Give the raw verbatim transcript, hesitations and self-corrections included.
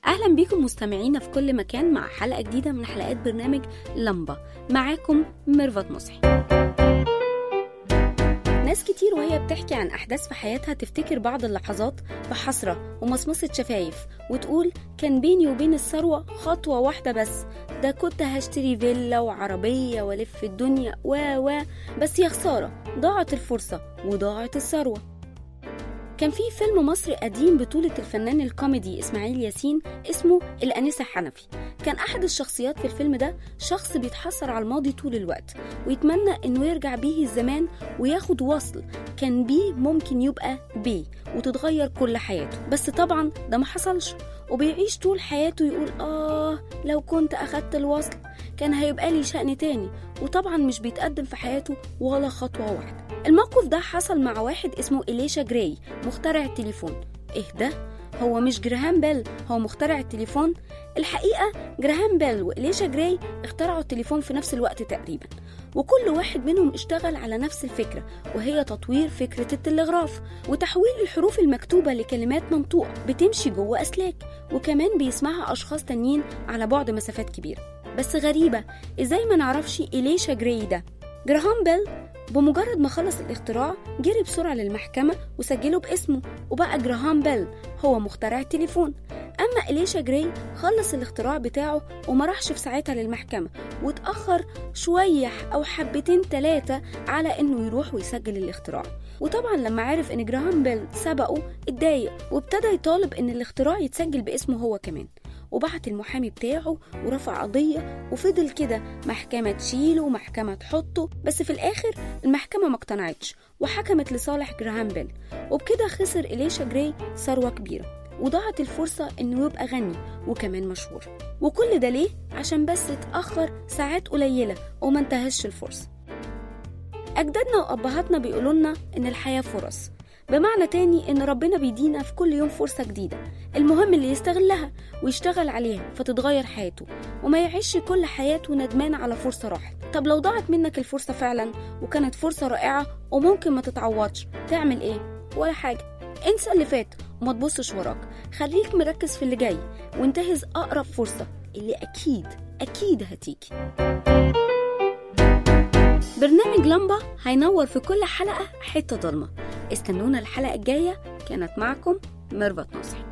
أهلا بيكم مستمعينا في كل مكان مع حلقة جديدة من حلقات برنامج لمبة. معاكم ميرفت مصحي. ناس كتير وهي بتحكي عن أحداث في حياتها تفتكر بعض اللحظات بحسرة ومصمصة شفايف وتقول كان بيني وبين الثروة خطوة واحدة بس، ده كنت هشتري فيلا وعربية ولف الدنيا و و بس يا خسارة ضاعت الفرصة وضاعت الثروة. كان في فيلم مصري قديم بطولة الفنان الكوميدي إسماعيل ياسين اسمه الأنسة حنفي. كان أحد الشخصيات في الفيلم ده شخص بيتحسر على الماضي طول الوقت ويتمنى إنه يرجع بيه الزمان وياخد وصل كان بيه ممكن يبقى بيه وتتغير كل حياته، بس طبعا ده ما حصلش وبيعيش طول حياته يقول آه لو كنت أخدت الوصل كان هيبقى لي شأن تاني، وطبعا مش بيتقدم في حياته ولا خطوة واحدة. الموقف ده حصل مع واحد اسمه إليشا جراي مخترع التليفون. إيه ده؟ هو مش جراهام بيل هو مخترع التليفون؟ الحقيقة جراهام بيل وإليشا جراي اخترعوا التليفون في نفس الوقت تقريبا، وكل واحد منهم اشتغل على نفس الفكرة وهي تطوير فكرة التلغراف وتحويل الحروف المكتوبة لكلمات منطوقة بتمشي جوه أسلاك وكمان بيسمعها أشخاص تانيين على بعد مسافات كبيرة. بس غريبة ازاي ما نعرفش إليشا جراي ده؟ جراهام بيل بمجرد ما خلص الاختراع جري بسرعة للمحكمة وسجله باسمه وبقى جراهام بيل هو مخترع التليفون. أما إليشا جراي خلص الاختراع بتاعه وما راحش في ساعتها للمحكمة وتأخر شوية أو حبتين ثلاثة على إنه يروح ويسجل الاختراع. وطبعا لما عرف إن جراهام بيل سبقه اتضايق وابتدى يطالب إن الاختراع يتسجل باسمه هو كمان، وبعت المحامي بتاعه ورفع قضية وفضل كده محكمة تشيله ومحكمة تحطه، بس في الآخر المحكمة ما اقتنعتش وحكمت لصالح جراهام بيل، وبكده خسر إليشا جراي ثروة كبيرة وضاعت الفرصة إنه يبقى غني وكمان مشهور. وكل ده ليه؟ عشان بس اتأخر ساعات قليلة وما انتهش الفرصة. أجدادنا وأبهاتنا بيقولولنا إن الحياة فرص، بمعنى تاني إن ربنا بيدينا في كل يوم فرصة جديدة، المهم اللي يستغلها ويشتغل عليها فتتغير حياته وما يعيش كل حياته ندمان على فرصة راحت. طب لو ضاعت منك الفرصة فعلا وكانت فرصة رائعة وممكن ما تتعوضش تعمل ايه؟ ولا حاجة. انسى اللي فات وما تبصش وراك، خليك مركز في اللي جاي وانتهز أقرب فرصة اللي أكيد أكيد هتيجي. برنامج لمبة هينور في كل حلقة حتة ضلمة. استنونا الحلقة الجاية. كانت معكم ميرفت مصحي.